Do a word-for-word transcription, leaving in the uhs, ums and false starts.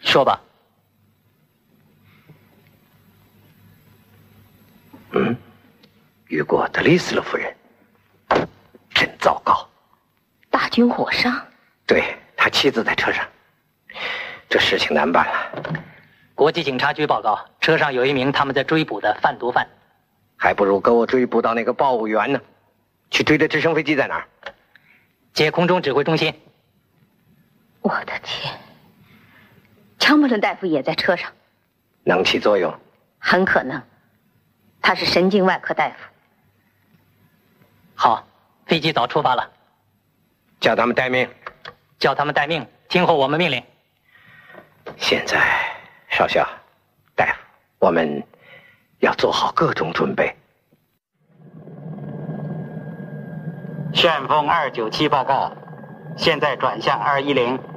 说吧。 嗯，雨果德利斯勒夫人，真糟糕。 大军火商？ 对，他妻子在车上，这事情难办了。 国际警察局报告，车上有一名他们在追捕的贩毒犯。 还不如给我追捕到那个报务员呢。去追的直升飞机在哪儿？ 接空中指挥中心。 我的天，强伯伦大夫也在车上， 能起作用？ 很可能，他是神经外科大夫。 好，飞机早出发了。 叫他们待命。 叫他们待命，听候我们命令。 现在，少校，大夫，我们要做好各种准备。 旋风二九七报告，现在转向二一零。